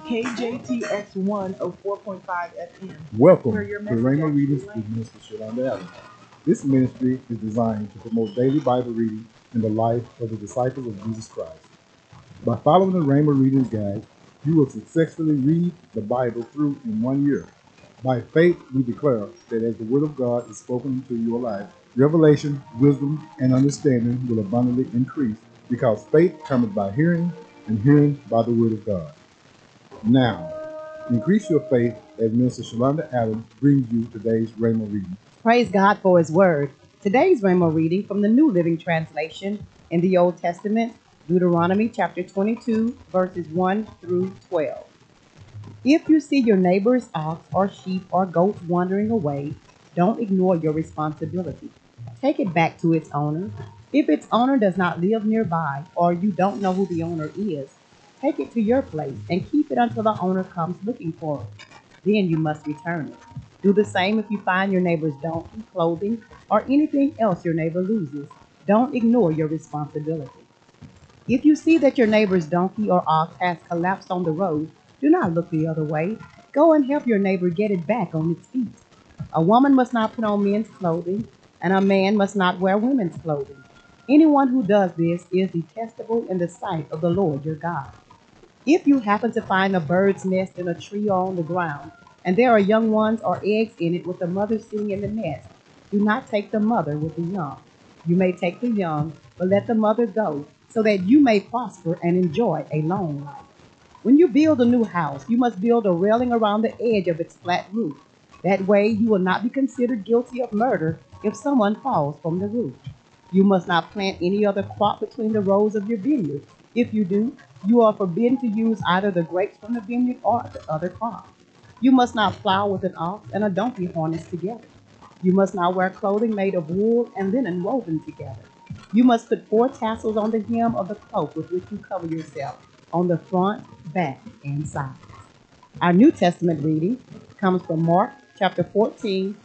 KJTX1 04.5 FM. Welcome Where to your message Rhema actually Readings with lands. Minister Shalonda Allen. This ministry is designed to promote daily Bible reading in the life of the disciples of Jesus Christ. By following the Rhema Readings Guide, you will successfully read the Bible through in 1 year. By faith, we declare that as the Word of God is spoken into your life, revelation, wisdom, and understanding will abundantly increase because faith cometh by hearing, and hearing by the Word of God. Now, increase your faith as Minister Shalonda Adams brings you today's Rhema reading. Praise God for His Word. Today's Rhema reading from the New Living Translation in the Old Testament, Deuteronomy chapter 22, verses 1 through 12. If you see your neighbor's ox or sheep or goat wandering away, don't ignore your responsibility. Take it back to its owner. If its owner does not live nearby or you don't know who the owner is, take it to your place and keep it until the owner comes looking for it. Then you must return it. Do the same if you find your neighbor's donkey, clothing, or anything else your neighbor loses. Don't ignore your responsibility. If you see that your neighbor's donkey or ox has collapsed on the road, do not look the other way. Go and help your neighbor get it back on its feet. A woman must not put on men's clothing, and a man must not wear women's clothing. Anyone who does this is detestable in the sight of the Lord your God. If you happen to find a bird's nest in a tree or on the ground, and there are young ones or eggs in it with the mother sitting in the nest, do not take the mother with the young. You may take the young, but let the mother go, so that you may prosper and enjoy a long life. When you build a new house, you must build a railing around the edge of its flat roof. That way, you will not be considered guilty of murder if someone falls from the roof. You must not plant any other crop between the rows of your vineyard. If you do, you are forbidden to use either the grapes from the vineyard or the other crop. You must not plow with an ox and a donkey harnessed together. You must not wear clothing made of wool and linen woven together. You must put 4 tassels on the hem of the cloak with which you cover yourself, on the front, back, and sides. Our New Testament reading comes from Mark chapter 14,